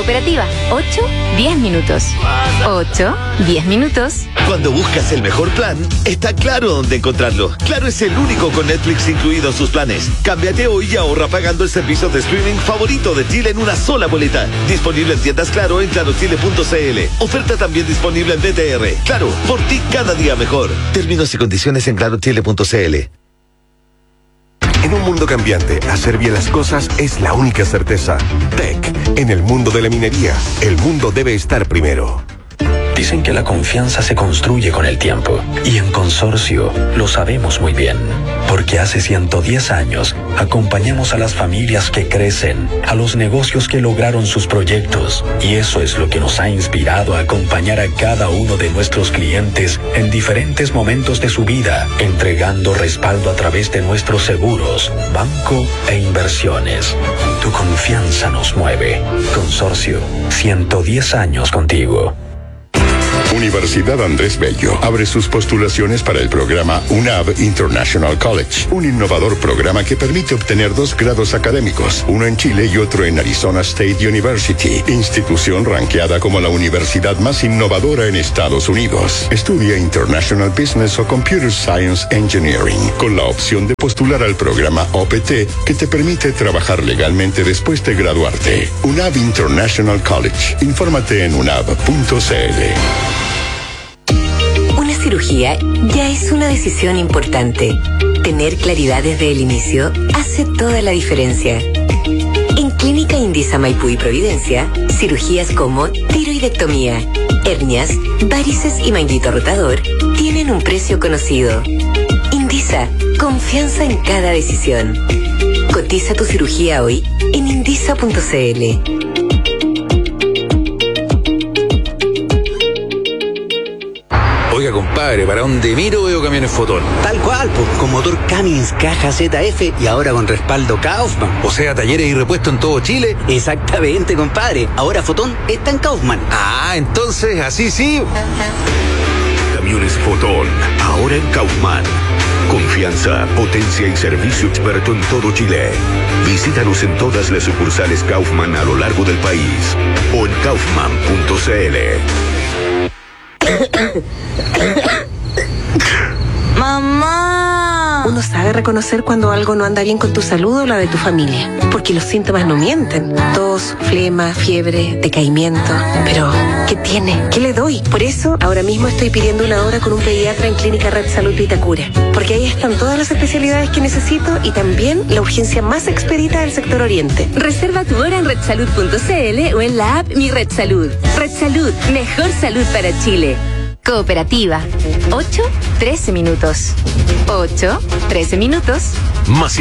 Cooperativa, 8-10 minutos. 8-10 minutos. Cuando buscas el mejor plan, está Claro dónde encontrarlo. Claro es el único con Netflix incluido en sus planes. Cámbiate hoy y ahorra pagando el servicio de streaming favorito de Chile en una sola boleta. Disponible en tiendas Claro en clarochile.cl. Oferta también disponible en DTR. Claro, por ti cada día mejor. Términos y condiciones en clarochile.cl. En un mundo cambiante, hacer bien las cosas es la única certeza. TEC, en el mundo de la minería, el mundo debe estar primero. Dicen que la confianza se construye con el tiempo. Y en Consorcio lo sabemos muy bien. Porque hace 110 años acompañamos a las familias que crecen, a los negocios que lograron sus proyectos. Y eso es lo que nos ha inspirado a acompañar a cada uno de nuestros clientes en diferentes momentos de su vida, entregando respaldo a través de nuestros seguros, banco e inversiones. Tu confianza nos mueve. Consorcio, 110 años contigo. Universidad Andrés Bello abre sus postulaciones para el programa UNAV International College, un innovador programa que permite obtener 2 grados académicos, uno en Chile y otro en Arizona State University, institución ranqueada como la universidad más innovadora en Estados Unidos. Estudia International Business o Computer Science Engineering, con la opción de postular al programa OPT, que te permite trabajar legalmente después de graduarte. UNAV International College. Infórmate en unav.cl. Una cirugía ya es una decisión importante. Tener claridad desde el inicio hace toda la diferencia. En Clínica Indisa Maipú y Providencia, cirugías como tiroidectomía, hernias, varices y manguito rotador tienen un precio conocido. Indisa, confianza en cada decisión. Cotiza tu cirugía hoy en indisa.cl. Oiga, compadre, ¿para dónde miro veo camiones Fotón? Tal cual, pues, con motor Cummins caja ZF y ahora con respaldo Kaufman. O sea, talleres y repuestos en todo Chile. Exactamente, compadre. Ahora Fotón está en Kaufman. Ah, entonces, así sí. Camiones Fotón, ahora en Kaufman. Confianza, potencia y servicio experto en todo Chile. Visítanos en todas las sucursales Kaufman a lo largo del país o en kaufman.cl. ¡Mamá! Uno sabe reconocer cuando algo no anda bien con tu salud o la de tu familia, porque los síntomas no mienten. Tos, flema, fiebre, decaimiento. Pero, ¿qué tiene? ¿Qué le doy? Por eso, ahora mismo estoy pidiendo una hora con un pediatra en Clínica Red Salud Vitacura, porque ahí están todas las especialidades que necesito y también la urgencia más expedita del sector oriente. Reserva tu hora en redsalud.cl o en la app Mi Red Salud. Red Salud, mejor salud para Chile. Cooperativa, 8-13 minutos. 8-13 minutos. Más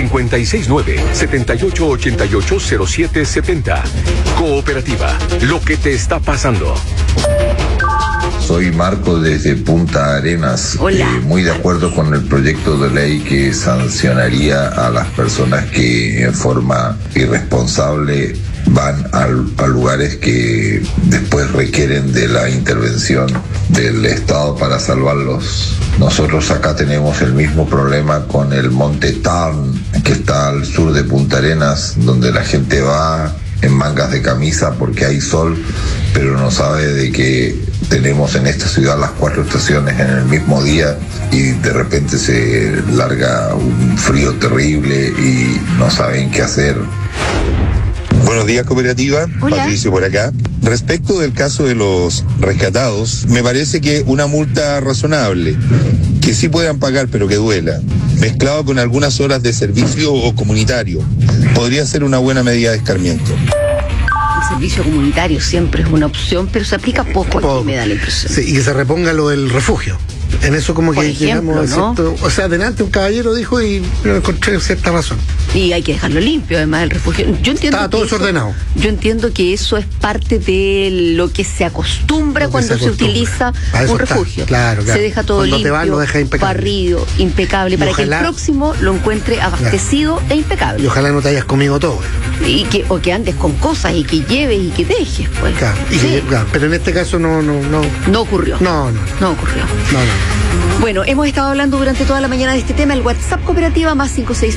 569-7888-0770. Cooperativa, lo que te está pasando. Soy Marco desde Punta Arenas. Hola. Muy de acuerdo con el proyecto de ley que sancionaría a las personas que en forma irresponsable van a lugares que después requieren de la intervención del Estado para salvarlos. Nosotros acá tenemos el mismo problema con el Monte Tarn, que está al sur de Punta Arenas, donde la gente va en mangas de camisa porque hay sol, pero no sabe de que tenemos en esta ciudad las 4 estaciones en el mismo día y de repente se larga un frío terrible y no saben qué hacer. Buenos días, Cooperativa. Hola. Patricio por acá. Respecto del caso de los rescatados, me parece que una multa razonable, que sí puedan pagar pero que duela, mezclado con algunas horas de servicio o comunitario, podría ser una buena medida de escarmiento. El servicio comunitario siempre es una opción, pero se aplica poco aquí, me da la impresión. Sí, y que se reponga lo del refugio. En eso como que ejemplo, llegamos a ¿no? cierto... O sea, adelante un caballero dijo y yo encontré cierta razón. Y hay que dejarlo limpio, además, el refugio. Yo entiendo Estaba todo desordenado. Yo entiendo que eso es parte de lo que se acostumbra cuando se utiliza un refugio. Claro. Se deja todo cuando limpio, te vas, lo dejas impecable. barrido, impecable, para que el próximo lo encuentre abastecido e impecable. Y ojalá no te hayas comido todo. O que andes con cosas y que lleves y que dejes, pues. Claro, Sí. claro, pero en este caso no ocurrió. No ocurrió. No. Bueno, hemos estado hablando durante toda la mañana de este tema. El WhatsApp Cooperativa más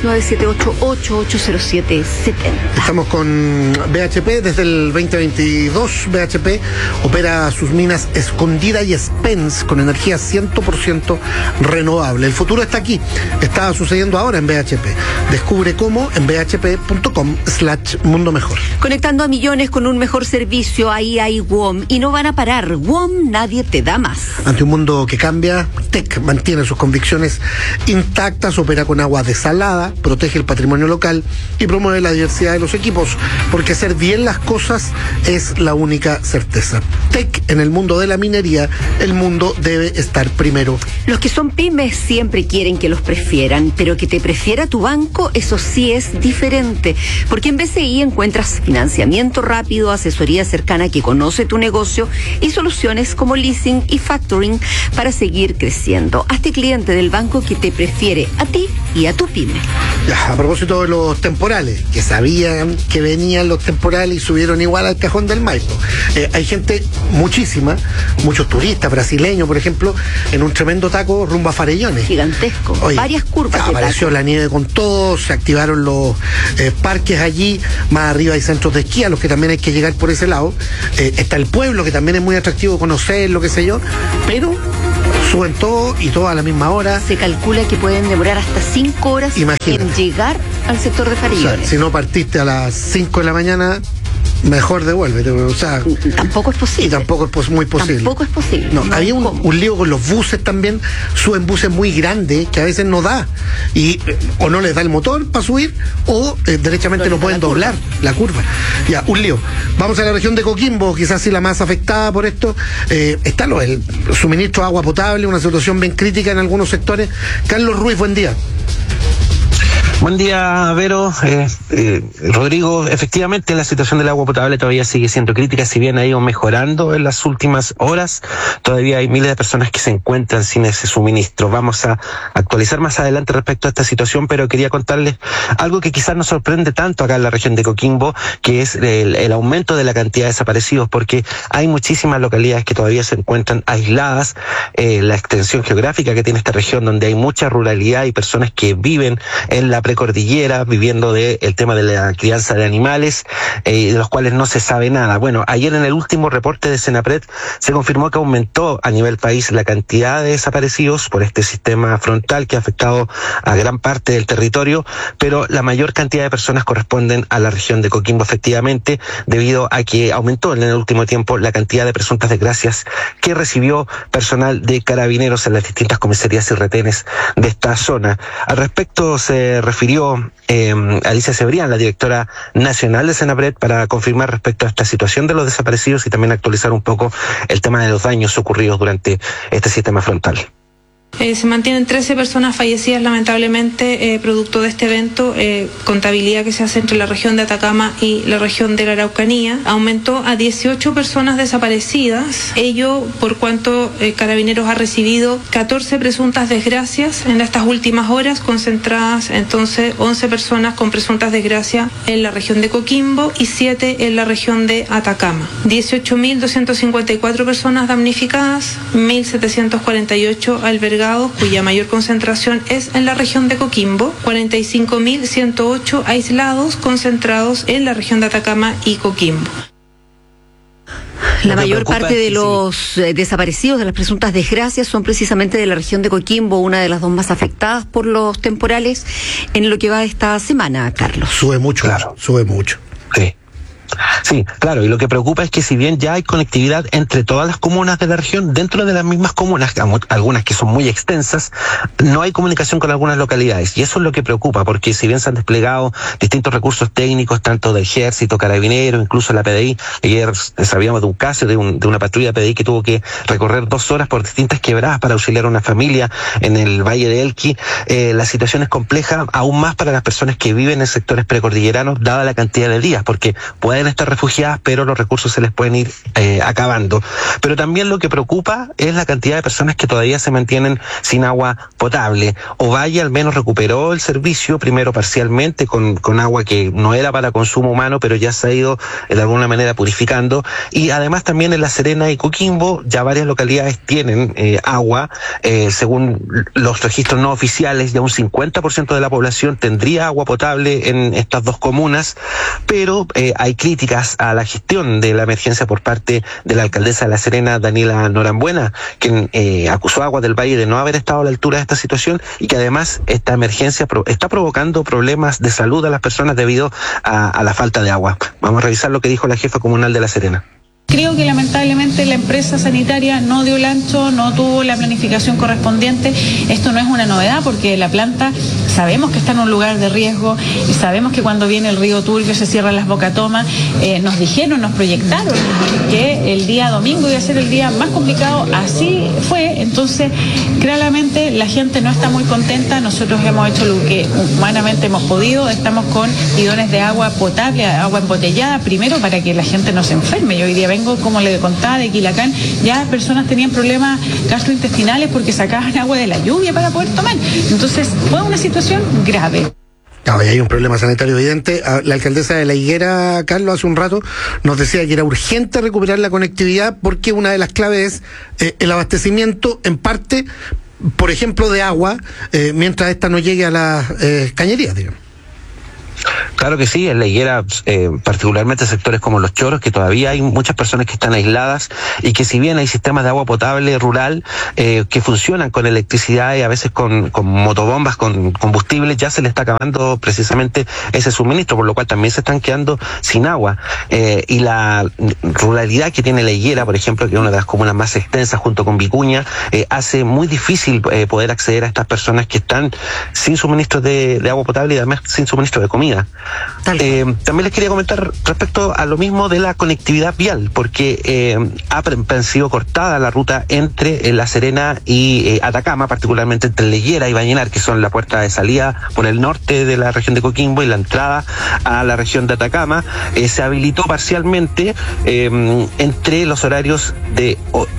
569-78880770. Estamos con BHP desde el 2022. BHP opera sus minas Escondida y Spence con energía 100% renovable. El futuro está aquí. Está sucediendo ahora en BHP. Descubre cómo en bhp.com/mundo mejor. Conectando a millones con un mejor servicio. Ahí hay WOM. Y no van a parar. WOM, nadie te da más. Ante un mundo que cambia, TEC mantiene sus convicciones intactas, opera con agua desalada, protege el patrimonio local y promueve la diversidad de los equipos, porque hacer bien las cosas es la única certeza. TEC, en el mundo de la minería, el mundo debe estar primero. Los que son pymes siempre quieren que los prefieran, pero que te prefiera tu banco, eso sí es diferente, porque en BCI encuentras financiamiento rápido, asesoría cercana que conoce tu negocio y soluciones como leasing y factoring para seguir creciendo. Hazte cliente del banco que te prefiere a ti y a tu pyme. Ya, a propósito de los temporales, que sabían que venían los temporales y subieron igual al cajón del Maipo. Hay gente, muchos turistas brasileños, por ejemplo, en un tremendo taco rumbo a Farellones. Gigantesco. Oye, varias curvas. Apareció la nieve con todo, se activaron los parques allí, más arriba hay centros de esquí a los que también hay que llegar por ese lado. Está el pueblo, que también es muy atractivo conocer, lo que sé yo, pero suben todo y todo a la misma hora. Se calcula que pueden demorar hasta 5 horas en llegar al sector de Farellones. O sea, si no partiste a las 5 de la mañana, mejor devuélvete. O sea, tampoco es posible. Y tampoco es muy posible. Tampoco es posible. No, había un lío con los buses también. Suben buses muy grandes que a veces no da. Y o no les da el motor para subir, o derechamente no pueden doblar la curva. Ya, un lío. Vamos a la región de Coquimbo, quizás sí la más afectada por esto. Está el suministro de agua potable, una situación bien crítica en algunos sectores. Carlos Ruiz, buen día. Buen día, Vero. Rodrigo, efectivamente la situación del agua potable todavía sigue siendo crítica, si bien ha ido mejorando en las últimas horas, todavía hay miles de personas que se encuentran sin ese suministro. Vamos a actualizar más adelante respecto a esta situación, pero quería contarles algo que quizás nos sorprende tanto acá en la región de Coquimbo, que es el aumento de la cantidad de desaparecidos, porque hay muchísimas localidades que todavía se encuentran aisladas, la extensión geográfica que tiene esta región, donde hay mucha ruralidad y personas que viven en la precordillera, viviendo del tema de la crianza de animales, de los cuales no se sabe nada. Bueno, ayer en el último reporte de Senapred se confirmó que aumentó a nivel país la cantidad de desaparecidos por este sistema frontal que ha afectado a gran parte del territorio, pero la mayor cantidad de personas corresponden a la región de Coquimbo, efectivamente, debido a que aumentó en el último tiempo la cantidad de presuntas desgracias que recibió personal de carabineros en las distintas comisarías y retenes de esta zona. Al respecto se refirió Alicia Cebrián, la directora nacional de Senapred, para confirmar respecto a esta situación de los desaparecidos y también actualizar un poco el tema de los daños ocurridos durante este sistema frontal. Se mantienen 13 personas fallecidas lamentablemente producto de este evento, contabilidad que se hace entre la región de Atacama y la región de la Araucanía. Aumentó a 18 personas desaparecidas, ello por cuanto Carabineros ha recibido 14 presuntas desgracias en estas últimas horas, concentradas entonces 11 personas con presuntas desgracias en la región de Coquimbo y 7 en la región de Atacama. 18.254 personas damnificadas, 1.748 albergados, cuya mayor concentración es en la región de Coquimbo, 45.108 aislados concentrados en la región de Atacama y Coquimbo. La mayor parte de los desaparecidos, de las presuntas desgracias, son precisamente de la región de Coquimbo, una de las dos más afectadas por los temporales en lo que va esta semana, Carlos. Sube mucho, claro. Sube mucho. Sí. Sí, claro, y lo que preocupa es que si bien ya hay conectividad entre todas las comunas de la región, dentro de las mismas comunas, algunas que son muy extensas, no hay comunicación con algunas localidades, y eso es lo que preocupa, porque si bien se han desplegado distintos recursos técnicos, tanto del Ejército, Carabineros, incluso la PDI, ayer sabíamos de un caso de una patrulla de PDI que tuvo que recorrer 2 horas por distintas quebradas para auxiliar a una familia en el Valle de Elqui. La situación es compleja aún más para las personas que viven en sectores precordilleranos, dada la cantidad de días, porque puede traen estas refugiadas, pero los recursos se les pueden ir acabando. Pero también lo que preocupa es la cantidad de personas que todavía se mantienen sin agua potable. Ovalle al menos recuperó el servicio, primero parcialmente con agua que no era para consumo humano, pero ya se ha ido de alguna manera purificando. Y además también en La Serena y Coquimbo ya varias localidades tienen agua. Según los registros no oficiales, ya un 50% de la población tendría agua potable en estas dos comunas, pero hay críticas a la gestión de la emergencia por parte de la alcaldesa de La Serena, Daniela Norambuena, quien acusó a Aguas del Valle de no haber estado a la altura de esta situación y que además esta emergencia está provocando problemas de salud a las personas debido a la falta de agua. Vamos a revisar lo que dijo la jefa comunal de La Serena. Creo que lamentablemente la empresa sanitaria no dio el ancho, no tuvo la planificación correspondiente. Esto no es una novedad porque la planta sabemos que está en un lugar de riesgo y sabemos que cuando viene el río Turbio se cierran las bocatomas. Nos dijeron, nos proyectaron que el día domingo iba a ser el día más complicado. Así fue. Entonces, claramente la gente no está muy contenta. Nosotros hemos hecho lo que humanamente hemos podido. Estamos con bidones de agua potable, agua embotellada, primero para que la gente no se enferme. Yo hoy día vengo, como le contaba, de Quilacán, ya personas tenían problemas gastrointestinales porque sacaban agua de la lluvia para poder tomar. Entonces fue una situación grave. Claro, y hay un problema sanitario evidente. La alcaldesa de La Higuera, Carlos, hace un rato nos decía que era urgente recuperar la conectividad porque una de las claves es el abastecimiento, en parte, por ejemplo, de agua, mientras esta no llegue a las cañerías, digamos. Claro que sí, en La Higuera, particularmente sectores como Los Choros, que todavía hay muchas personas que están aisladas y que si bien hay sistemas de agua potable rural que funcionan con electricidad y a veces con motobombas, con combustible, ya se le está acabando precisamente ese suministro, por lo cual también se están quedando sin agua. Y la ruralidad que tiene La Higuera, por ejemplo, que es una de las comunas más extensas junto con Vicuña, hace muy difícil poder acceder a estas personas que están sin suministro de agua potable y además sin suministro de comida. También les quería comentar respecto a lo mismo de la conectividad vial, porque ha sido cortada la ruta entre La Serena y Atacama, particularmente entre La Higuera y Vallenar, que son la puerta de salida por el norte de la región de Coquimbo y la entrada a la región de Atacama. Se habilitó parcialmente entre los horarios de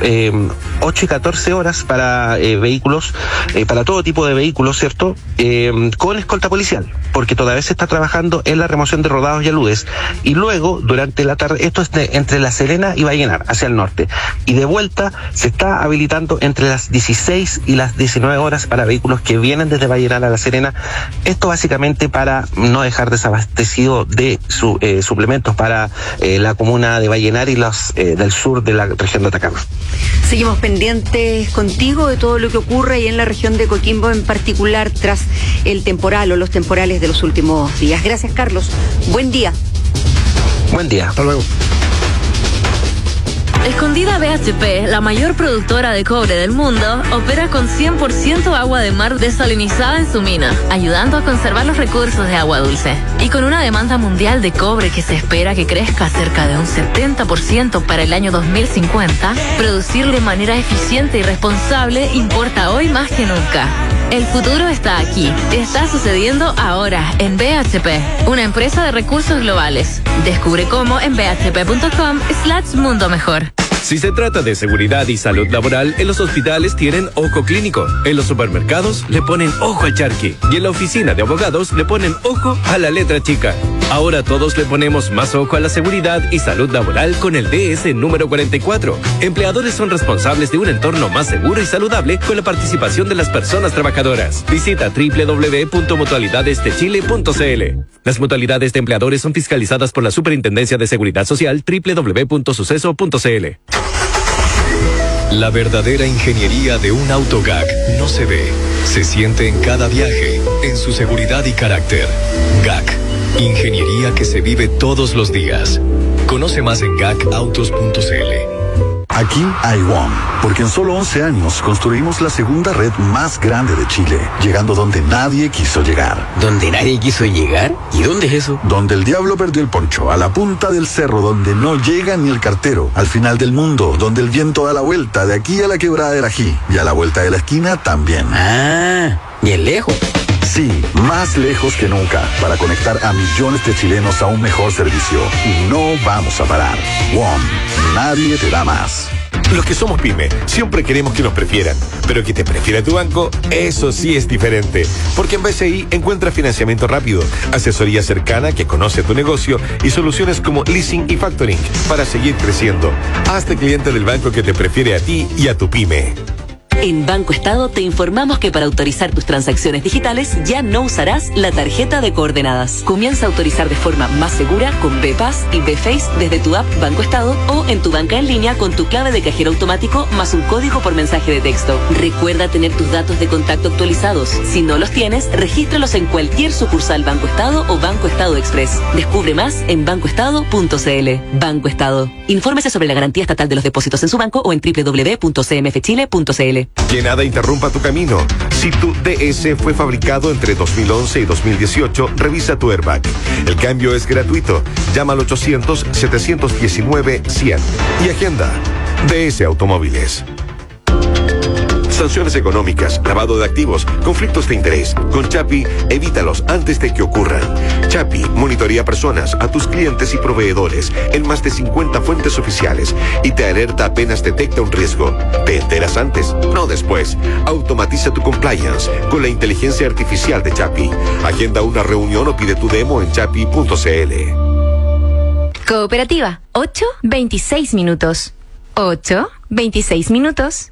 8 y 14 horas para vehículos, para todo tipo de vehículos, ¿cierto? Con escolta policial, porque todavía se está trabajando en la remoción de rodados y aludes, y luego durante la tarde, esto es entre La Serena y Vallenar, hacia el norte, y de vuelta se está habilitando entre las 16 y las 19 horas para vehículos que vienen desde Vallenar a La Serena, esto básicamente para no dejar desabastecido de suplementos para la comuna de Vallenar y los del sur de la región de Atacama. Seguimos pendientes contigo de todo lo que ocurre ahí en la región de Coquimbo, en particular tras el temporal o los temporales de los últimos días. Gracias, Carlos. Buen día. Buen día. Hasta luego. Escondida BHP, la mayor productora de cobre del mundo, opera con 100% agua de mar desalinizada en su mina, ayudando a conservar los recursos de agua dulce. Y con una demanda mundial de cobre que se espera que crezca cerca de un 70% para el año 2050, producir de manera eficiente y responsable importa hoy más que nunca. El futuro está aquí. Está sucediendo ahora en BHP, una empresa de recursos globales. Descubre cómo en bhp.com/mundo mejor. Si se trata de seguridad y salud laboral, en los hospitales tienen ojo clínico, en los supermercados le ponen ojo al charqui y en la oficina de abogados le ponen ojo a la letra chica. Ahora todos le ponemos más ojo a la seguridad y salud laboral con el DS número 44. Empleadores son responsables de un entorno más seguro y saludable con la participación de las personas trabajadoras. Visita www.mutualidadesdechile.cl. Las mutualidades de empleadores son fiscalizadas por la Superintendencia de Seguridad Social, www.suceso.cl. La verdadera ingeniería de un auto GAC no se ve, se siente en cada viaje, en su seguridad y carácter. GAC, ingeniería que se vive todos los días. Conoce más en gacautos.cl. Aquí hay WOM, porque en solo 11 años construimos la segunda red más grande de Chile, llegando donde nadie quiso llegar. ¿Donde nadie quiso llegar? ¿Y dónde es eso? Donde el diablo perdió el poncho, a la punta del cerro, donde no llega ni el cartero, al final del mundo, donde el viento da la vuelta, de aquí a la quebrada del Ají, y a la vuelta de la esquina también. Ah, bien lejos. Sí, más lejos que nunca, para conectar a millones de chilenos a un mejor servicio. Y no vamos a parar. WOM, nadie te da más. Los que somos pyme, siempre queremos que nos prefieran, pero que te prefiera tu banco, eso sí es diferente. Porque en BCI encuentras financiamiento rápido, asesoría cercana que conoce tu negocio y soluciones como leasing y factoring para seguir creciendo. Hazte cliente del banco que te prefiere a ti y a tu pyme. En Banco Estado te informamos que para autorizar tus transacciones digitales ya no usarás la tarjeta de coordenadas. Comienza a autorizar de forma más segura con BPass y BFace desde tu app Banco Estado o en tu banca en línea con tu clave de cajero automático más un código por mensaje de texto. Recuerda tener tus datos de contacto actualizados. Si no los tienes, regístralos en cualquier sucursal Banco Estado o Banco Estado Express. Descubre más en bancoestado.cl. Banco Estado. Infórmese sobre la garantía estatal de los depósitos en su banco o en www.cmfchile.cl. Que nada interrumpa tu camino. Si tu DS fue fabricado entre 2011 y 2018, revisa tu airbag. El cambio es gratuito. Llama al 800-719-100 y agenda DS Automóviles. Sanciones económicas, lavado de activos, conflictos de interés. Con Chapi, evítalos antes de que ocurran. Chapi monitorea personas, a tus clientes y proveedores en más de 50 fuentes oficiales y te alerta apenas detecta un riesgo. Te enteras antes, no después. Automatiza tu compliance con la inteligencia artificial de Chapi. Agenda una reunión o pide tu demo en chapi.cl. Cooperativa, 8:26 minutos. 8:26 minutos.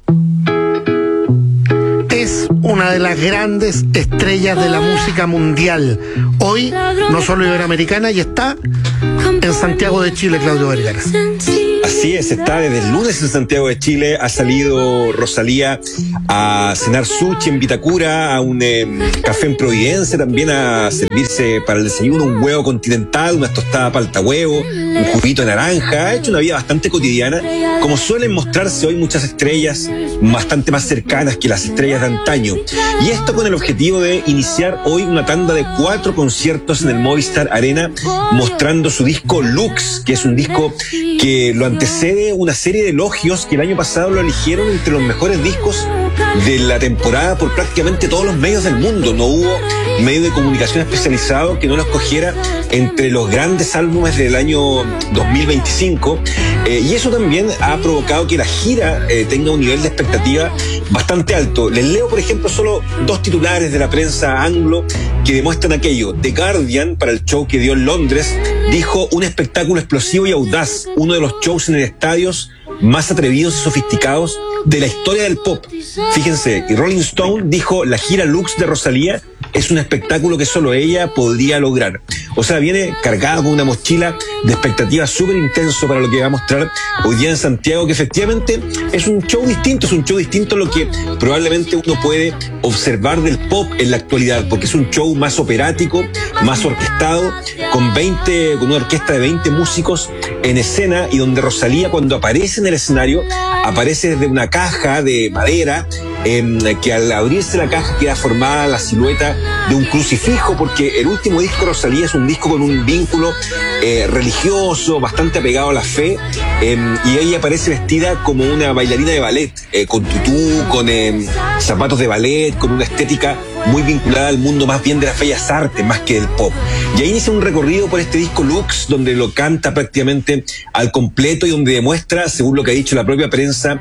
Es una de las grandes estrellas de la música mundial. Hoy, no solo iberoamericana, y está en Santiago de Chile, Claudio Vergara. Así es, está desde el lunes en Santiago de Chile. Ha salido Rosalía a cenar sushi en Vitacura, a un café en Providencia, también a servirse para el desayuno un huevo continental, una tostada palta huevo, un juguito de naranja. Ha hecho una vida bastante cotidiana, como suelen mostrarse hoy muchas estrellas, bastante más cercanas que las estrellas de antaño. Y esto con el objetivo de iniciar hoy una tanda de 4 conciertos en el Movistar Arena, mostrando su disco Lux, que es un disco que lo antecede una serie de elogios que el año pasado lo eligieron entre los mejores discos de la temporada por prácticamente todos los medios del mundo. No hubo medio de comunicación especializado que no lo escogiera entre los grandes álbumes del año 2025, y eso también ha provocado que la gira tenga un nivel de expectativa bastante alto. Les leo, por ejemplo, solo 2 titulares de la prensa anglo que demuestran aquello. The Guardian, para el show que dio en Londres, dijo: un espectáculo explosivo y audaz, uno de los shows en el estadios más atrevidos y sofisticados de la historia del pop. Fíjense, y Rolling Stone dijo: la gira Lux de Rosalía es un espectáculo que solo ella podría lograr. O sea, viene cargada con una mochila de expectativas súper intenso para lo que va a mostrar hoy día en Santiago, que efectivamente es un show distinto a lo que probablemente uno puede observar del pop en la actualidad, porque es un show más operático, más orquestado, con una orquesta de 20 músicos en escena, y donde Rosalía, cuando aparece en el escenario, aparece desde una caja de madera, que al abrirse la caja queda formada la silueta de un crucifijo, porque el último disco de Rosalía es un disco con un vínculo religioso, bastante apegado a la fe, y ella aparece vestida como una bailarina de ballet, con tutú, con zapatos de ballet, con una estética muy vinculada al mundo más bien de las bellas artes, más que del pop. Y ahí inicia un recorrido por este disco Lux, donde lo canta prácticamente al completo y donde demuestra, según lo que ha dicho la propia prensa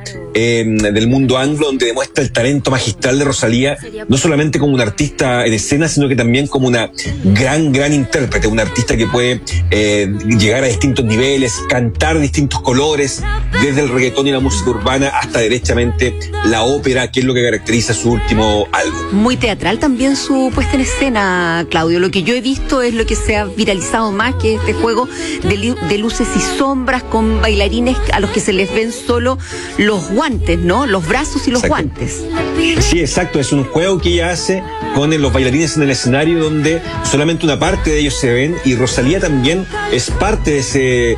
del mundo anglo, donde demuestra el talento magistral de Rosalía, no solamente como una artista en escena, sino que también como una gran intérprete, una artista que puede llegar a distintos niveles, cantar distintos colores, desde el reggaetón y la música urbana hasta derechamente la ópera, que es lo que caracteriza su último álbum. Muy teatral también su puesta en escena, Claudio. Lo que yo he visto es lo que se ha viralizado más, que este juego de luces y sombras con bailarines a los que se les ven solo los guantes, ¿no? Los brazos y los guantes. Sí, exacto. Es un juego que ella hace con los bailarines en el escenario, donde solamente una parte de ellos se ven, y Rosalía también es parte de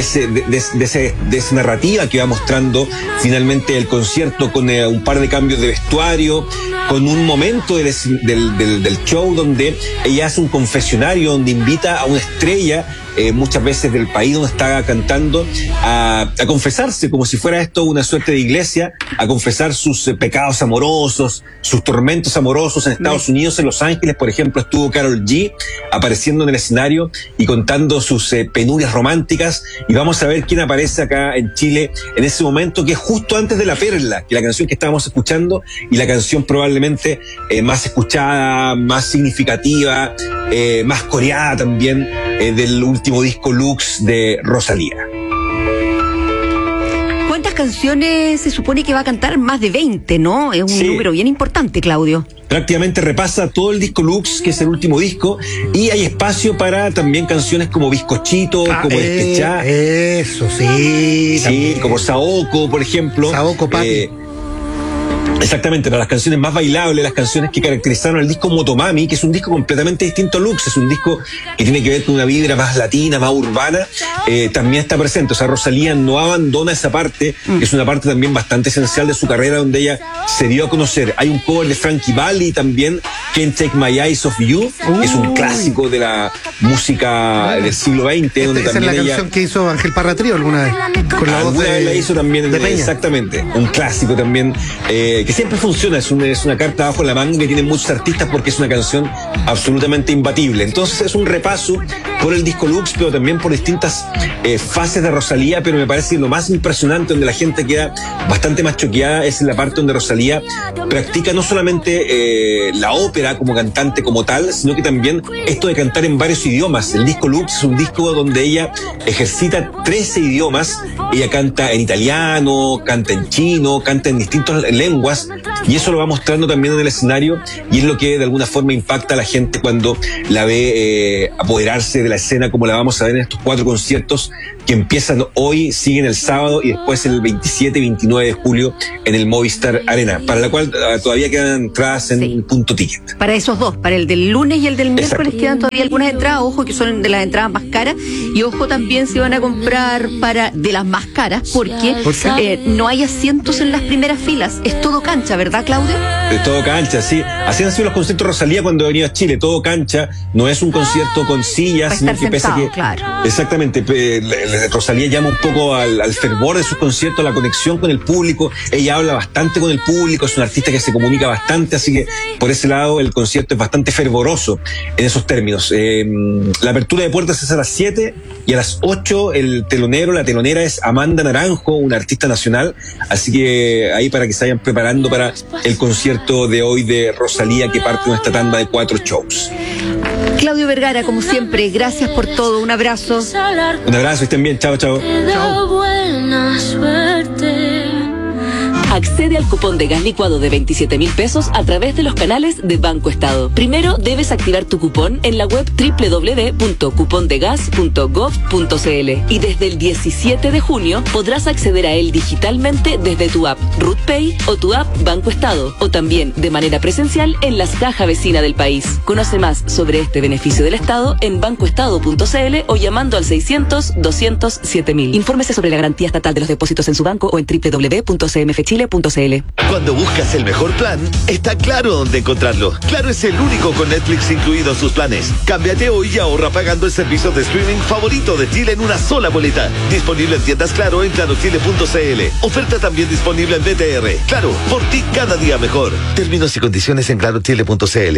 esa narrativa que va mostrando finalmente el concierto, con un par de cambios de vestuario, con un momento del show donde ella hace un confesionario, donde invita a una estrella muchas veces del país donde está cantando, a confesarse como si fuera esto una suerte de iglesia, a confesar sus pecados amorosos, sus tormentos amorosos en Estados Unidos. En Los Ángeles, por ejemplo, estuvo Karol G apareciendo en el escenario y contando sus penurias románticas, y vamos a ver quién aparece acá en Chile en ese momento, que es justo antes de La Perla, que es la canción que estábamos escuchando y la canción probablemente más escuchada, más significativa, más coreada también, del último disco Lux de Rosalía. ¿Cuántas canciones se supone que va a cantar? Más de 20, ¿no? Es un número bien importante, Claudio. Prácticamente repasa todo el disco Lux, que es el último disco, y hay espacio para también canciones como Bizcochito, como Despechá. Eso, sí. Sí, como Saoko, por ejemplo. Saoko, papi. Exactamente, para las canciones más bailables, las canciones que caracterizaron el disco Motomami, que es un disco completamente distinto a Lux, es un disco que tiene que ver con una vibra más latina, más urbana, también está presente. O sea, Rosalía no abandona esa parte, que es una parte también bastante esencial de su carrera, donde ella se dio a conocer. Hay un cover de Frankie Valli también, Can't Take My Eyes Off You, que es un clásico de la música del siglo XX, donde esa también es la canción que hizo Ángel Parra Trío alguna vez. Con la voz vez la hizo también, exactamente, un clásico también, que siempre funciona, es una carta bajo la manga que tienen muchos artistas porque es una canción absolutamente imbatible. Entonces es un repaso por el disco Lux, pero también por distintas fases de Rosalía, pero me parece que lo más impresionante, donde la gente queda bastante más choqueada, es en la parte donde Rosalía practica no solamente la ópera como cantante como tal, sino que también esto de cantar en varios idiomas. El disco Lux es un disco donde ella ejercita 13 idiomas. Ella canta en italiano, canta en chino, canta en distintas lenguas, y eso lo va mostrando también en el escenario, y es lo que de alguna forma impacta a la gente cuando la ve apoderarse de la escena, como la vamos a ver en estos 4 conciertos que empiezan hoy, siguen el sábado y después el 27 y 29 de julio en el Movistar Arena, para la cual todavía quedan entradas en Punto Ticket. Para esos dos, para el del lunes y el del miércoles, quedan todavía algunas entradas, ojo que son de las entradas más caras, y ojo también si van a comprar para de las más caras, porque no hay asientos en las primeras filas, es todo cancha, ¿verdad, Claudio? De todo cancha, sí. Así han sido los conciertos de Rosalía cuando ha venido a Chile, todo cancha, no es un concierto con sillas, sino que pese que... Claro. Exactamente, Rosalía llama un poco al fervor de sus conciertos, a la conexión con el público. Ella habla bastante con el público, es una artista que se comunica bastante, así que por ese lado el concierto es bastante fervoroso en esos términos. La apertura de puertas es a las 7 y a las 8 la telonera es Amanda Naranjo, una artista nacional, así que ahí para que se vayan preparando para el concierto de hoy de Rosalía, que parte de esta tanda de 4 shows. Claudio Vergara, como siempre, gracias por todo, un abrazo. Un abrazo, estén bien, chao, chao. Buena suerte. Accede al cupón de gas licuado de 27.000 pesos a través de los canales de Banco Estado. Primero debes activar tu cupón en la web www.cupondegas.gov.cl y desde el 17 de junio podrás acceder a él digitalmente desde tu app RutPay o tu app Banco Estado, o también de manera presencial en las cajas vecinas del país. Conoce más sobre este beneficio del Estado en bancoestado.cl o llamando al 600-200-7000. Infórmese sobre la garantía estatal de los depósitos en su banco o en www.cmfchile.cl. Cuando buscas el mejor plan, está Claro dónde encontrarlo. Claro es el único con Netflix incluido en sus planes. Cámbiate hoy y ahorra pagando el servicio de streaming favorito de Chile en una sola boleta. Disponible en tiendas Claro en clarochile.cl. Oferta también disponible en BTR. Claro, por ti cada día mejor. Términos y condiciones en clarochile.cl.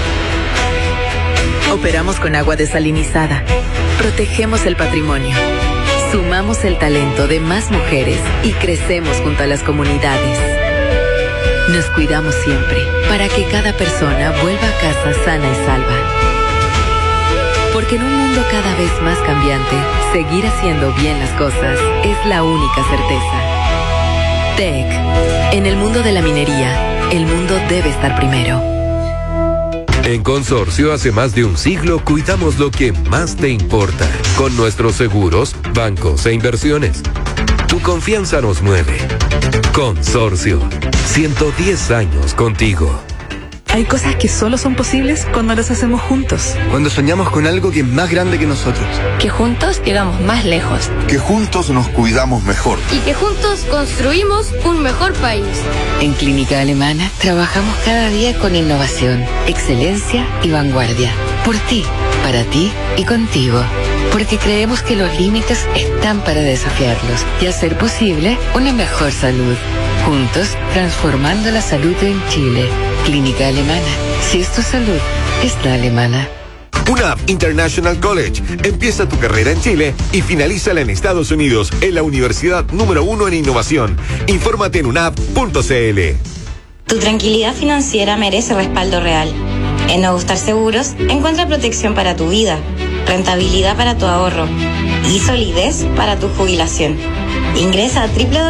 Operamos con agua desalinizada. Protegemos el patrimonio. Sumamos el talento de más mujeres y crecemos junto a las comunidades. Nos cuidamos siempre para que cada persona vuelva a casa sana y salva. Porque en un mundo cada vez más cambiante, seguir haciendo bien las cosas es la única certeza. TEC. En el mundo de la minería, el mundo debe estar primero. En Consorcio, hace más de un siglo, cuidamos lo que más te importa. Con nuestros seguros, bancos e inversiones. Tu confianza nos mueve. Consorcio. 110 años contigo. Hay cosas que solo son posibles cuando las hacemos juntos. Cuando soñamos con algo que es más grande que nosotros. Que juntos llegamos más lejos. Que juntos nos cuidamos mejor. Y que juntos construimos un mejor país. En Clínica Alemana trabajamos cada día con innovación, excelencia y vanguardia. Por ti, para ti y contigo. porque creemos que los límites están para desafiarlos y hacer posible una mejor salud. Juntos, transformando la salud en Chile. Clínica Alemana. Si es tu salud, es la alemana. UNAP International College. Empieza tu carrera en Chile y finalízala en Estados Unidos, en la universidad número 1 en innovación. Infórmate en unap.cl. Tu tranquilidad financiera merece respaldo real. En Ogustar Seguros, encuentra protección para tu vida, rentabilidad para tu ahorro y solidez para tu jubilación. Ingresa a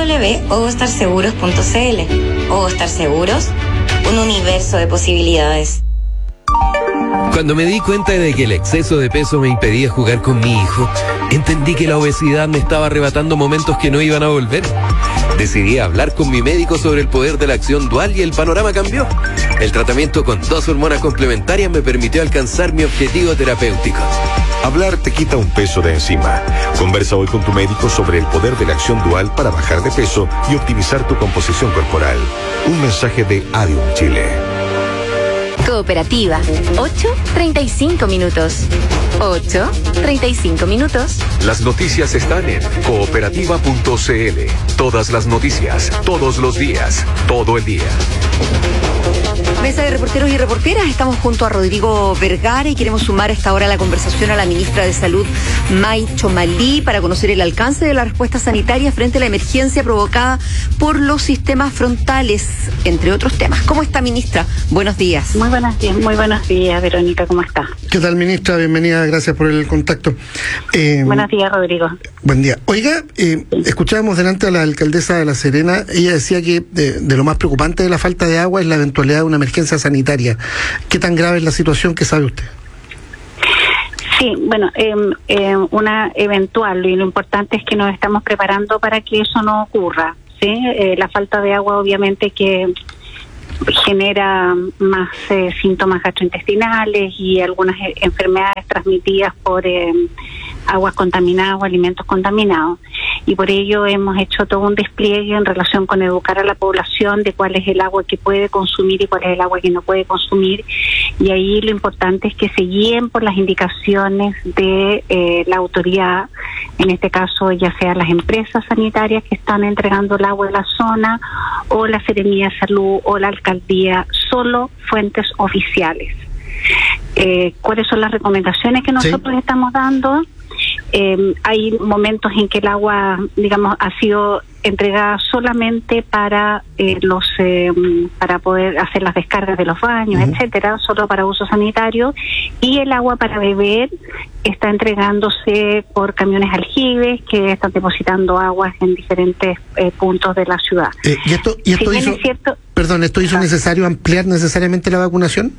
www.ogustarseguros.cl. Ogustar Seguros, un universo de posibilidades. Cuando me di cuenta de que el exceso de peso me impedía jugar con mi hijo, entendí que la obesidad me estaba arrebatando momentos que no iban a volver. Decidí hablar con mi médico sobre el poder de la acción dual y el panorama cambió. El tratamiento con 2 hormonas complementarias me permitió alcanzar mi objetivo terapéutico. Hablar te quita un peso de encima. Conversa hoy con tu médico sobre el poder de la acción dual para bajar de peso y optimizar tu composición corporal. Un mensaje de Adium Chile. Cooperativa. 8:35 minutos. 8:35 minutos. Las noticias están en cooperativa.cl. Todas las noticias, todos los días, todo el día. Mesa de reporteros y reporteras, estamos junto a Rodrigo Vergara y queremos sumar a esta hora la conversación a la ministra de Salud, May Chomalí, para conocer el alcance de la respuesta sanitaria frente a la emergencia provocada por los sistemas frontales, entre otros temas. ¿Cómo está, ministra? Buenos días. Muy buenos días, Verónica, ¿cómo está? ¿Qué tal, ministra? Bienvenida, gracias por el contacto. Buenos días, Rodrigo. Buen día. Oiga, escuchábamos delante a la alcaldesa de La Serena, ella decía que de lo más preocupante de la falta de agua es la eventualidad de una emergencia sanitaria. ¿Qué tan grave es la situación que sabe usted? Sí, bueno, una eventual, y lo importante es que nos estamos preparando para que eso no ocurra, ¿sí? La falta de agua obviamente que genera más síntomas gastrointestinales y algunas enfermedades transmitidas por aguas contaminadas o alimentos contaminados. Y por ello hemos hecho todo un despliegue en relación con educar a la población de cuál es el agua que puede consumir y cuál es el agua que no puede consumir. Y ahí lo importante es que se guíen por las indicaciones de la autoridad, en este caso ya sea las empresas sanitarias que están entregando el agua en la zona, o la Seremía de Salud o la alcaldía, solo fuentes oficiales. ¿Cuáles son las recomendaciones que nosotros estamos dando? Hay momentos en que el agua, digamos, ha sido entregada solamente para para poder hacer las descargas de los baños, etcétera, solo para uso sanitario, y el agua para beber está entregándose por camiones aljibes que están depositando aguas en diferentes puntos de la ciudad. ¿Esto hizo necesario ampliar necesariamente la vacunación?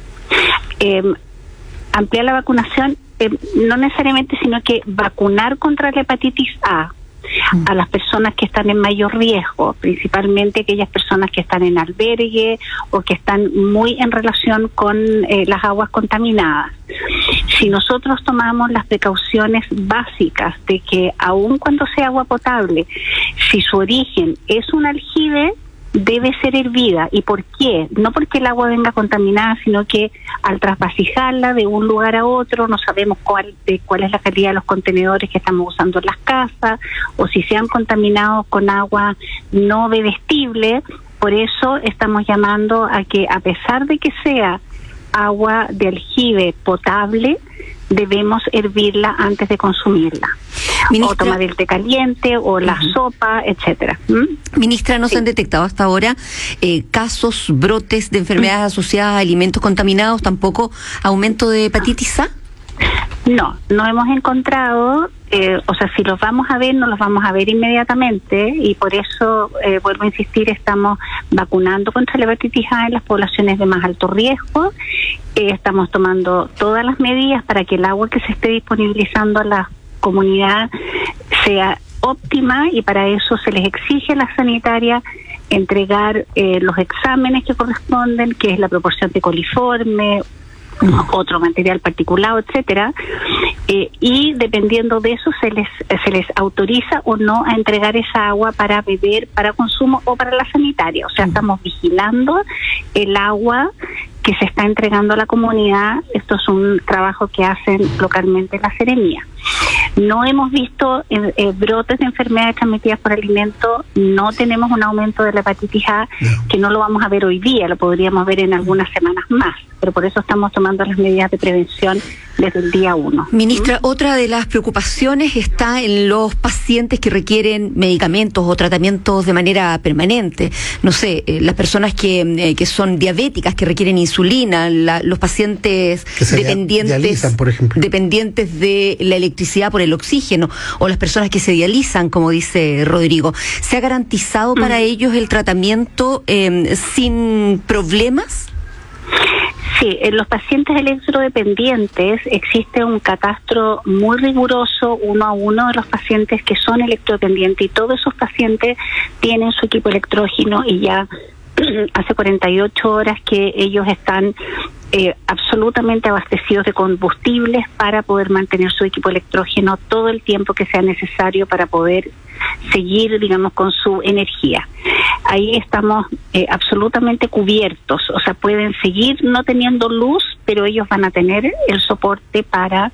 Ampliar la vacunación, no necesariamente, sino que vacunar contra la hepatitis A las personas que están en mayor riesgo, principalmente aquellas personas que están en albergue o que están muy en relación con las aguas contaminadas. Si nosotros tomamos las precauciones básicas de que aun cuando sea agua potable, si su origen es un aljibe, debe ser hervida. ¿Y por qué? No porque el agua venga contaminada, sino que al trasvasijarla de un lugar a otro no sabemos cuál es la calidad de los contenedores que estamos usando en las casas, o si se han contaminado con agua no bebestible. Por eso estamos llamando a que, a pesar de que sea agua de aljibe potable, debemos hervirla antes de consumirla. Ministra, o tomar el té caliente o la sopa, etcétera. Ministra, ¿no se han detectado hasta ahora casos, brotes de enfermedades asociadas a alimentos contaminados, tampoco aumento de hepatitis A? No hemos encontrado, si los vamos a ver, no los vamos a ver inmediatamente, y por eso, vuelvo a insistir, estamos vacunando contra la hepatitis A en las poblaciones de más alto riesgo. Estamos tomando todas las medidas para que el agua que se esté disponibilizando a la comunidad sea óptima, y para eso se les exige a la sanitaria entregar los exámenes que corresponden, que es la proporción de coliforme, otro material particulado, etcétera, y dependiendo de eso se les autoriza o no a entregar esa agua para beber, para consumo o para la sanitaria. O sea, estamos vigilando el agua que se está entregando a la comunidad. Esto es un trabajo que hacen localmente la Seremía. No hemos visto brotes de enfermedades transmitidas por alimento, no tenemos un aumento de la hepatitis A, que no lo vamos a ver hoy día, lo podríamos ver en algunas semanas más, pero por eso estamos tomando las medidas de prevención desde el día 1. Ministra, otra de las preocupaciones está en los pacientes que requieren medicamentos o tratamientos de manera permanente. No sé, las personas que son diabéticas, que requieren insulina, los pacientes dependientes, dializan, por ejemplo, dependientes de la electricidad por el oxígeno, o las personas que se dializan, como dice Rodrigo. ¿Se ha garantizado para ellos el tratamiento sin problemas? Sí, en los pacientes electrodependientes existe un catastro muy riguroso 1 a 1 de los pacientes que son electrodependientes, y todos esos pacientes tienen su equipo electrógeno y ya hace 48 horas que ellos están absolutamente abastecidos de combustibles para poder mantener su equipo electrógeno todo el tiempo que sea necesario para poder seguir, digamos, con su energía. Ahí estamos absolutamente cubiertos, o sea, pueden seguir no teniendo luz, pero ellos van a tener el soporte para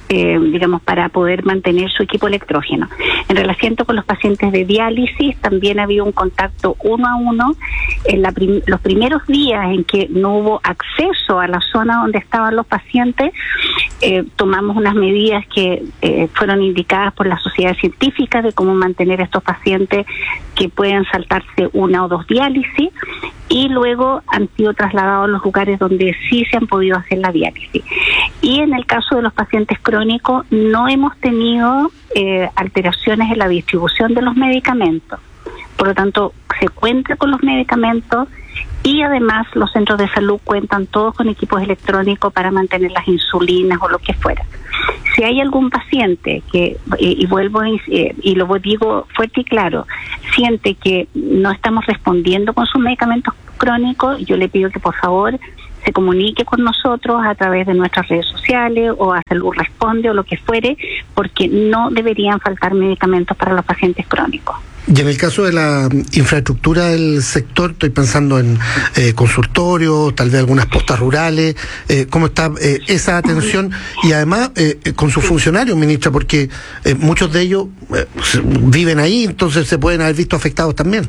para poder mantener su equipo electrógeno. En relación con los pacientes de diálisis, también ha habido un contacto 1 a 1. En los primeros días en que no hubo acceso a la zona donde estaban los pacientes, tomamos unas medidas que fueron indicadas por las sociedades científicas de cómo mantener a estos pacientes que pueden saltarse 1 o 2 diálisis, y luego han sido trasladados a los lugares donde sí se han podido hacer la diálisis. Y en el caso de los pacientes crónicos no hemos tenido alteraciones en la distribución de los medicamentos. Por lo tanto, se cuenta con los medicamentos, y además los centros de salud cuentan todos con equipos electrónicos para mantener las insulinas o lo que fuera. Si hay algún paciente que, y vuelvo y lo digo fuerte y claro, siente que no estamos respondiendo con sus medicamentos crónicos, yo le pido que por favor se comunique con nosotros a través de nuestras redes sociales o a Salud Responde o lo que fuere, porque no deberían faltar medicamentos para los pacientes crónicos. Y en el caso de la infraestructura del sector, estoy pensando en consultorios, tal vez algunas postas rurales, ¿cómo está esa atención? Y además con sus funcionarios, ministra, porque muchos de ellos viven ahí, entonces se pueden haber visto afectados también.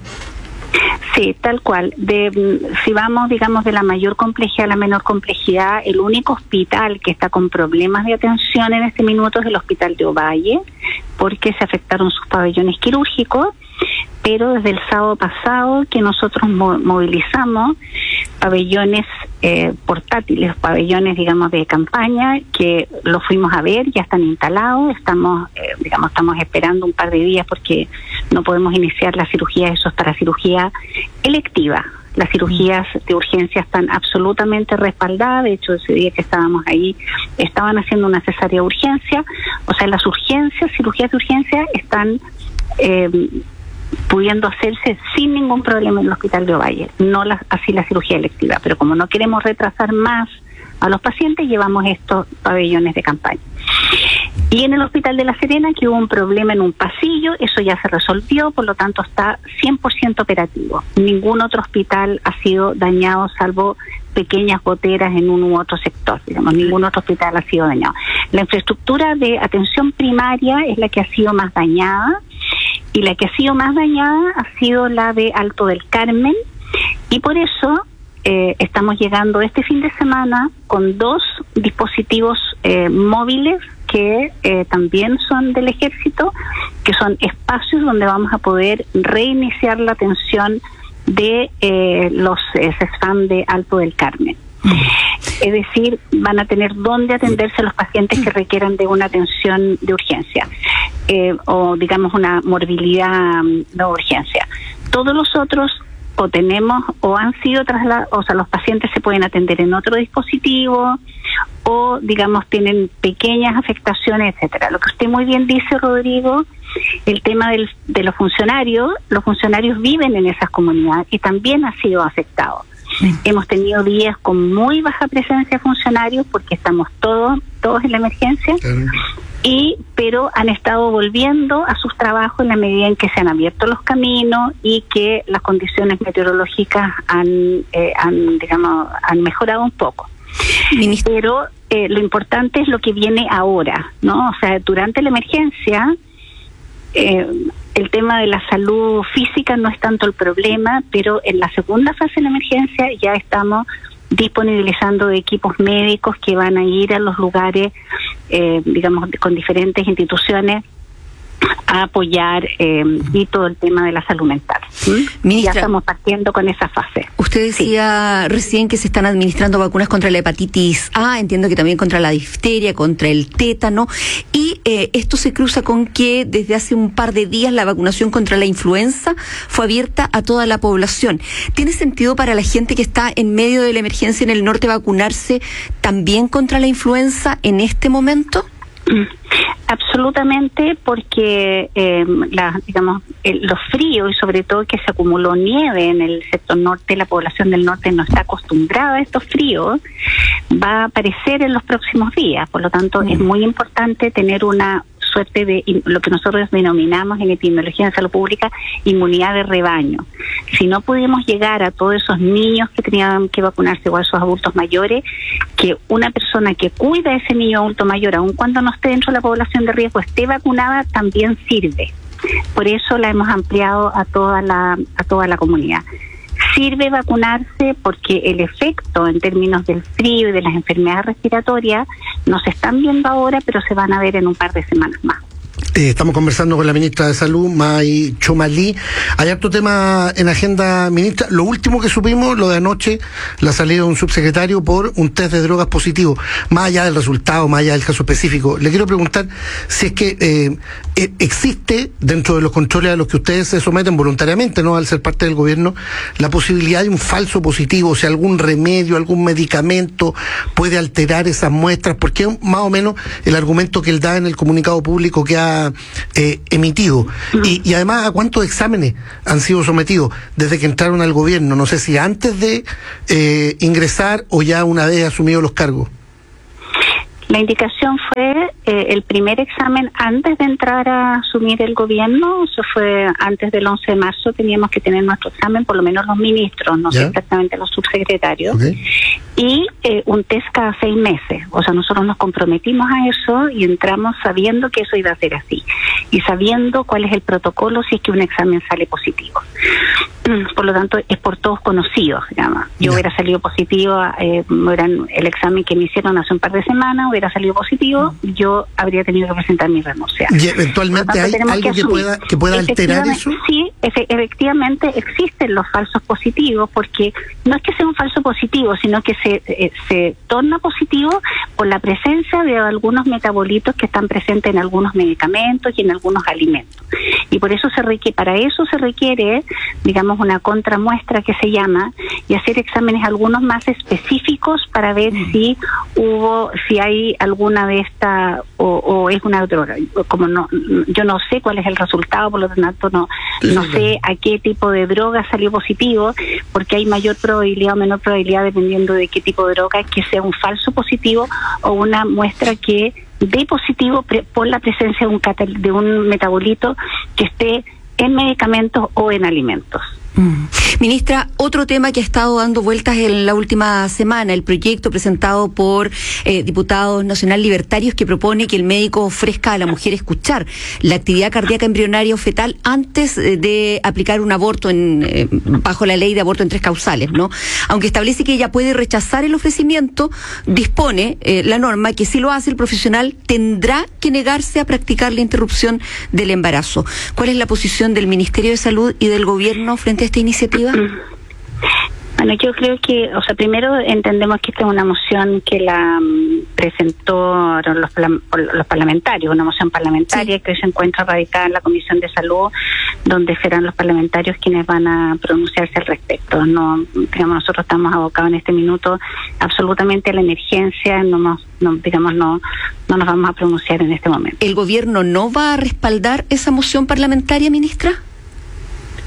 Sí, tal cual. Si vamos, digamos, de la mayor complejidad a la menor complejidad, el único hospital que está con problemas de atención en este minuto es el Hospital de Ovalle, porque se afectaron sus pabellones quirúrgicos, pero desde el sábado pasado que nosotros movilizamos pabellones portátiles, pabellones, digamos, de campaña, que los fuimos a ver, ya están instalados, estamos esperando un par de días porque no podemos iniciar la cirugía, eso es para cirugía electiva. Las cirugías de urgencia están absolutamente respaldadas, de hecho ese día que estábamos ahí estaban haciendo una cesárea de urgencia, o sea, las cirugías de urgencia están pudiendo hacerse sin ningún problema en el Hospital de Ovalle, no así la cirugía electiva, pero como no queremos retrasar más a los pacientes, llevamos estos pabellones de campaña. Y en el Hospital de La Serena, que hubo un problema en un pasillo, eso ya se resolvió, por lo tanto está 100% operativo. Ningún otro hospital ha sido dañado, salvo pequeñas goteras en un u otro sector, digamos, ningún otro hospital ha sido dañado. La infraestructura de atención primaria es la que ha sido más dañada, y la que ha sido más dañada ha sido la de Alto del Carmen, y por eso estamos llegando este fin de semana con 2 dispositivos móviles que también son del Ejército, que son espacios donde vamos a poder reiniciar la atención de los CESFAM de Alto del Carmen. Es decir, van a tener dónde atenderse los pacientes que requieran de una atención de urgencia o digamos una morbilidad de urgencia. Todos los otros o tenemos o han sido trasladados, o sea, los pacientes se pueden atender en otro dispositivo o digamos tienen pequeñas afectaciones, etcétera. Lo que usted muy bien dice, Rodrigo, el tema de los funcionarios viven en esas comunidades y también han sido afectados. Hemos tenido días con muy baja presencia de funcionarios porque estamos todos en la emergencia, pero han estado volviendo a sus trabajos en la medida en que se han abierto los caminos y que las condiciones meteorológicas han mejorado un poco. Pero lo importante es lo que viene ahora, ¿no? O sea, durante la emergencia el tema de la salud física no es tanto el problema, pero en la segunda fase de la emergencia ya estamos disponibilizando equipos médicos que van a ir a los lugares, con diferentes instituciones a apoyar y todo el tema de la salud mental. Ministra, ya estamos partiendo con esa fase. Usted decía recién que se están administrando vacunas contra la hepatitis A, entiendo que también contra la difteria, contra el tétano, y esto se cruza con que desde hace un par de días la vacunación contra la influenza fue abierta a toda la población. ¿Tiene sentido para la gente que está en medio de la emergencia en el norte vacunarse también contra la influenza en este momento? Absolutamente, porque los fríos y sobre todo que se acumuló nieve en el sector norte, la población del norte no está acostumbrada a estos fríos, va a aparecer en los próximos días. Por lo tanto, es muy importante tener una suerte de lo que nosotros denominamos en epidemiología de salud pública inmunidad de rebaño. Si no pudimos llegar a todos esos niños que tenían que vacunarse o a esos adultos mayores, que una persona que cuida a ese niño adulto mayor, aun cuando no esté dentro de la población de riesgo, esté vacunada, también sirve. Por eso la hemos ampliado a toda la comunidad. Sirve vacunarse porque el efecto en términos del frío y de las enfermedades respiratorias no se están viendo ahora, pero se van a ver en un par de semanas más. Estamos conversando con la ministra de Salud, May Chomali. Hay harto tema en agenda, ministra. Lo último que supimos, lo de anoche, la salida de un subsecretario por un test de drogas positivo. Más allá del resultado, más allá del caso específico, le quiero preguntar si es que existe, dentro de los controles a los que ustedes se someten voluntariamente, no al ser parte del gobierno, la posibilidad de un falso positivo, o sea, algún remedio, algún medicamento puede alterar esas muestras, porque es más o menos el argumento que él da en el comunicado público que ha emitido. Y además, ¿a cuántos exámenes han sido sometidos desde que entraron al gobierno? No sé si antes de ingresar o ya una vez asumidos los cargos. La indicación fue el primer examen antes de entrar a asumir el gobierno. Eso fue antes del 11 de marzo, teníamos que tener nuestro examen, por lo menos los ministros, no sé exactamente los subsecretarios, y un test cada 6 meses. O sea, nosotros nos comprometimos a eso y entramos sabiendo que eso iba a ser así y sabiendo cuál es el protocolo si es que un examen sale positivo. Por lo tanto, es por todos conocidos, digamos. Yo hubiera salido positivo, el examen que me hicieron hace un par de semanas hubiera salido positivo, yo habría tenido que presentar mi renuncia. ¿Y eventualmente hay algo que pueda alterar eso? Sí, efectivamente existen los falsos positivos, porque no es que sea un falso positivo, sino que se torna positivo por la presencia de algunos metabolitos que están presentes en algunos medicamentos y en algunos alimentos. Y por eso para eso se requiere, digamos, una contramuestra que se llama, y hacer exámenes algunos más específicos para ver si hay alguna de estas o es una droga. Yo no sé cuál es el resultado, por lo tanto no sé a qué tipo de droga salió positivo, porque hay mayor probabilidad o menor probabilidad dependiendo de qué tipo de droga, que sea un falso positivo o una muestra que dé positivo por la presencia de un metabolito que esté en medicamentos o en alimentos. Ministra, otro tema que ha estado dando vueltas en la última semana, el proyecto presentado por diputados nacional libertarios que propone que el médico ofrezca a la mujer escuchar la actividad cardíaca embrionaria o fetal antes de aplicar un aborto bajo la ley de aborto en 3 causales, ¿no? Aunque establece que ella puede rechazar el ofrecimiento, dispone la norma que si lo hace el profesional tendrá que negarse a practicar la interrupción del embarazo. ¿Cuál es la posición del Ministerio de Salud y del Gobierno frente a esta iniciativa? Bueno, yo creo que, primero entendemos que esta es una moción que la presentaron los parlamentarios, una moción parlamentaria que se encuentra radicada en la Comisión de Salud, donde serán los parlamentarios quienes van a pronunciarse al respecto. Nosotros estamos abocados en este minuto absolutamente a la emergencia, no nos vamos a pronunciar en este momento. ¿El gobierno no va a respaldar esa moción parlamentaria, ministra?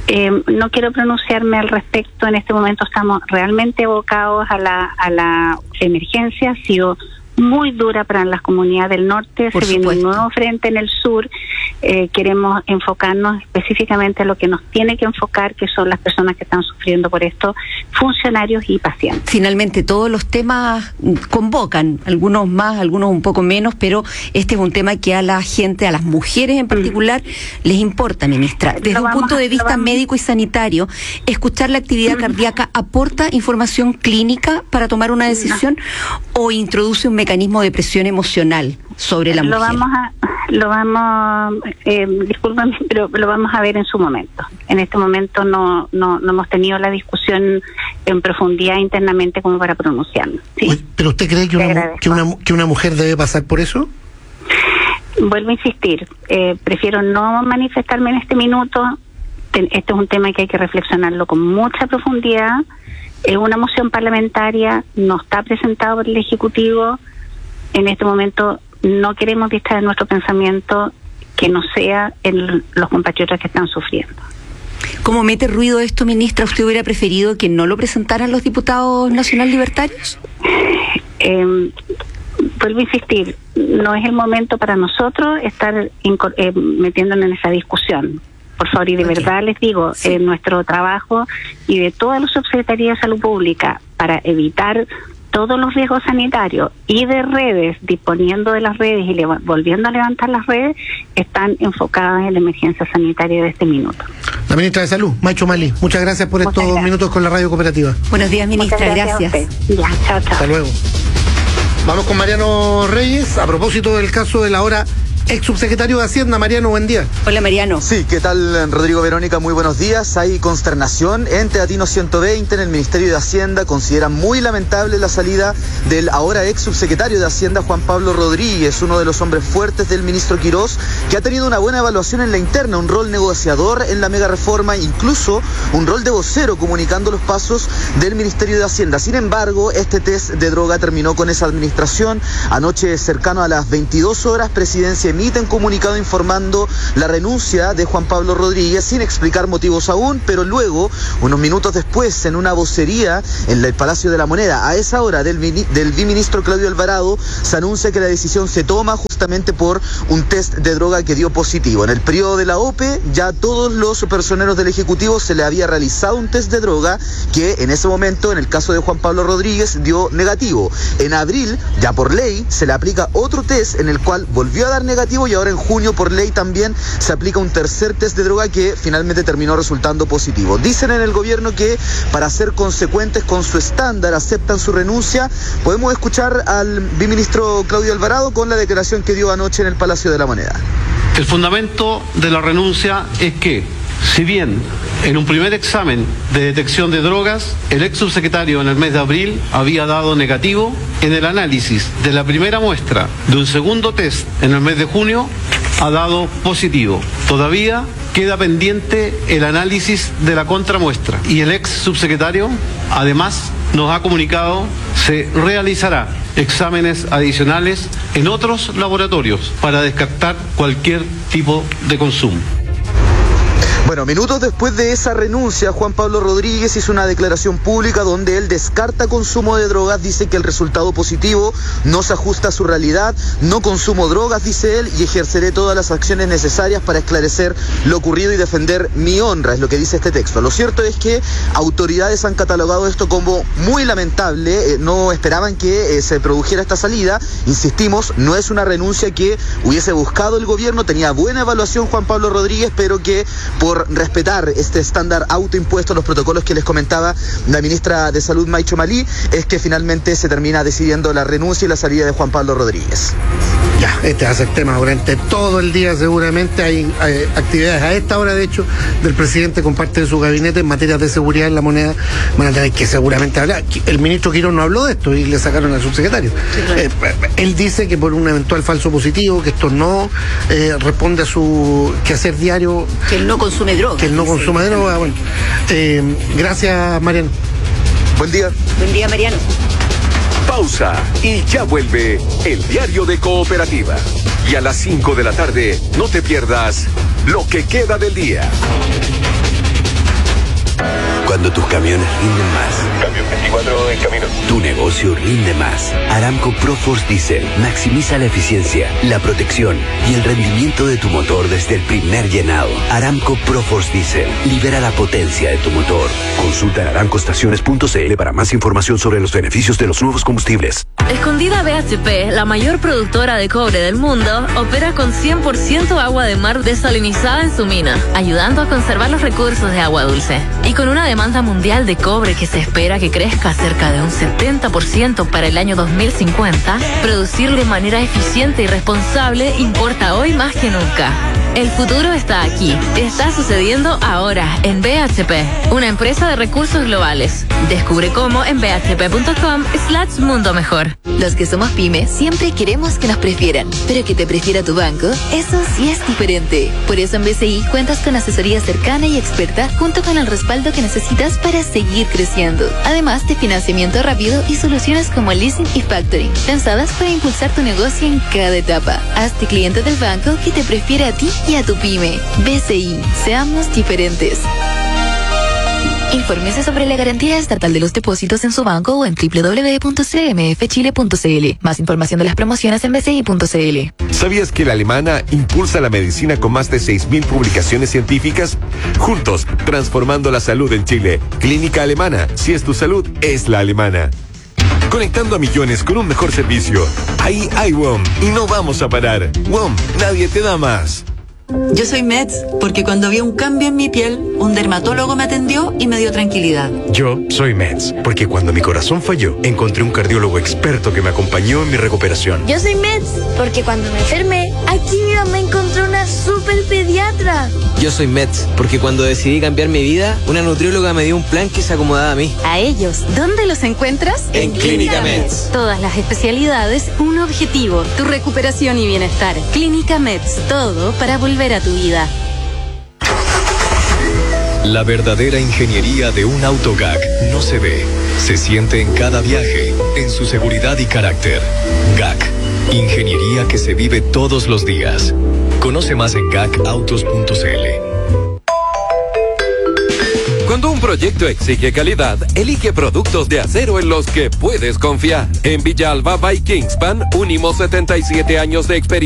No quiero pronunciarme al respecto. En este momento estamos realmente abocados a la emergencia. Ha sido muy dura para las comunidades del norte. Por se viene supuesto. un nuevo frente en el sur. Queremos enfocarnos específicamente en lo que nos tiene que enfocar, que son las personas que están sufriendo por esto, funcionarios y pacientes. Finalmente, todos los temas convocan, algunos más, algunos un poco menos, pero este es un tema que a la gente, a las mujeres en particular, les importa, ministra. Desde un punto de vista médico y sanitario, ¿escuchar la actividad cardíaca aporta información clínica para tomar una decisión o introduce un mecanismo de presión emocional sobre la mujer? Discúlpame, pero lo vamos a ver en su momento. En este momento no hemos tenido la discusión en profundidad internamente como para pronunciarnos. ¿Sí? Oye, ¿pero usted cree que una mujer debe pasar por eso? Vuelvo a insistir, prefiero no manifestarme en este minuto. Este es un tema que hay que reflexionarlo con mucha profundidad. Es una moción parlamentaria, no está presentada por el Ejecutivo. En este momento no queremos distraer nuestro pensamiento que no sea en los compatriotas que están sufriendo. ¿Cómo mete ruido esto, ministra? ¿Usted hubiera preferido que no lo presentaran los diputados nacional libertarios? Vuelvo a insistir, no es el momento para nosotros estar metiéndonos en esa discusión. Por favor, y de verdad les digo, nuestro trabajo y de todas las subsecretarías de salud pública para evitar todos los riesgos sanitarios y de redes, disponiendo de las redes y volviendo a levantar las redes, están enfocadas en la emergencia sanitaria de este minuto. La ministra de Salud, Maicho Malí, muchas gracias por estos minutos con la Radio Cooperativa. Buenos días, ministra, gracias. Ya, chao, chao. Hasta luego. Vamos con Mariano Reyes, a propósito del caso de la ahora ex subsecretario de Hacienda. Mariano, buen día. Hola, Mariano. Sí, ¿qué tal, Rodrigo, Verónica? Muy buenos días. Hay consternación en Teatino 120, en el Ministerio de Hacienda. Consideran muy lamentable la salida del ahora ex subsecretario de Hacienda, Juan Pablo Rodríguez, uno de los hombres fuertes del ministro Quirós, que ha tenido una buena evaluación en la interna, un rol negociador en la mega reforma, incluso un rol de vocero comunicando los pasos del Ministerio de Hacienda. Sin embargo, este test de droga terminó con esa administración. Anoche, cercano a las 22 horas, Presidencia emite un comunicado informando la renuncia de Juan Pablo Rodríguez sin explicar motivos aún, pero luego, unos minutos después, en una vocería en el Palacio de la Moneda, a esa hora del viceministro Claudio Alvarado, se anuncia que la decisión se toma justamente por un test de droga que dio positivo. En el periodo de la OPE, ya a todos los personeros del Ejecutivo se le había realizado un test de droga que en ese momento, en el caso de Juan Pablo Rodríguez, dio negativo. En abril, ya por ley, se le aplica otro test en el cual volvió a dar negativo, y ahora en junio por ley también se aplica un tercer test de droga que finalmente terminó resultando positivo. Dicen en el gobierno que para ser consecuentes con su estándar aceptan su renuncia. Podemos escuchar al viceministro Claudio Alvarado con la declaración que dio anoche en el Palacio de la Moneda. El fundamento de la renuncia es que, si bien en un primer examen de detección de drogas, el ex subsecretario en el mes de abril había dado negativo, en el análisis de la primera muestra de un segundo test en el mes de junio ha dado positivo. Todavía queda pendiente el análisis de la contramuestra y el ex subsecretario además nos ha comunicado se realizará exámenes adicionales en otros laboratorios para descartar cualquier tipo de consumo. Bueno, minutos después de esa renuncia, Juan Pablo Rodríguez hizo una declaración pública donde él descarta consumo de drogas, dice que el resultado positivo no se ajusta a su realidad, no consumo drogas, dice él, y ejerceré todas las acciones necesarias para esclarecer lo ocurrido y defender mi honra, es lo que dice este texto. Lo cierto es que autoridades han catalogado esto como muy lamentable, no esperaban que se produjera esta salida, insistimos, no es una renuncia que hubiese buscado el gobierno, tenía buena evaluación Juan Pablo Rodríguez, pero que por respetar este estándar autoimpuesto, los protocolos que les comentaba la ministra de Salud, Maicho Malí, es que finalmente se termina decidiendo la renuncia y la salida de Juan Pablo Rodríguez. Ya, este va a ser tema durante todo el día, seguramente hay actividades a esta hora, de hecho, del presidente con parte de su gabinete en materia de seguridad en la moneda. Van a tener que seguramente hablar. El ministro Quirós no habló de esto y le sacaron al subsecretario. Sí, claro. Él dice que por un eventual falso positivo, que esto no responde a su quehacer diario. Que él no consume droga. Que él no consume droga, bueno. Gracias, Mariano. Buen día. Buen día, Mariano. Pausa y ya vuelve el diario de Cooperativa. Y a las 5 de la tarde no te pierdas lo que queda del día. Cuando tus camiones rinden más. Camión 24 en camino. Tu negocio rinde más. Aramco ProForce Diesel maximiza la eficiencia, la protección y el rendimiento de tu motor desde el primer llenado. Aramco ProForce Diesel libera la potencia de tu motor. Consulta en aramcoestaciones.cl para más información sobre los beneficios de los nuevos combustibles. Escondida BHP, la mayor productora de cobre del mundo, opera con 100% agua de mar desalinizada en su mina, ayudando a conservar los recursos de agua dulce. Y con una demanda mundial de cobre que se espera que crezca cerca de un 70% para el año 2050, producir de manera eficiente y responsable importa hoy más que nunca. El futuro está aquí. Está sucediendo ahora en BHP, una empresa de recursos globales. Descubre cómo en bhp.com/mundo mejor. Los que somos pyme siempre queremos que nos prefieran, pero que te prefiera tu banco, eso sí es diferente. Por eso en BCI cuentas con asesoría cercana y experta junto con el respaldo que necesitas para seguir creciendo. Además de financiamiento rápido y soluciones como leasing y factoring, pensadas para impulsar tu negocio en cada etapa. Hazte cliente del banco que te prefiere a ti y a tu pyme. BCI, seamos diferentes. Infórmese sobre la garantía estatal de los depósitos en su banco o en www.cmfchile.cl. Más información de las promociones en bci.cl. ¿Sabías que la Alemana impulsa la medicina con más de 6.000 publicaciones científicas? Juntos, transformando la salud en Chile. Clínica Alemana. Si es tu salud, es la alemana. Conectando a millones con un mejor servicio. Ahí hay WOM y no vamos a parar. WOM, nadie te da más. Yo soy Meds porque cuando vi un cambio en mi piel, un dermatólogo me atendió y me dio tranquilidad. Yo soy Meds porque cuando mi corazón falló, encontré un cardiólogo experto que me acompañó en mi recuperación. Yo soy Meds porque cuando me enfermé, aquí mi mamá encontró una super pediatra. Yo soy Meds porque cuando decidí cambiar mi vida, una nutrióloga me dio un plan que se acomodaba a mí. A ellos, ¿dónde los encuentras? En Clínica Meds. Todas las especialidades, un objetivo, tu recuperación y bienestar. Clínica Meds, todo para volver a tu vida. La verdadera ingeniería de un auto GAC no se ve, se siente en cada viaje, en su seguridad y carácter. GAC, ingeniería que se vive todos los días. Conoce más en gacautos.cl. Cuando un proyecto exige calidad, elige productos de acero en los que puedes confiar. En Villalba by Kingspan, unimos 77 años de experiencia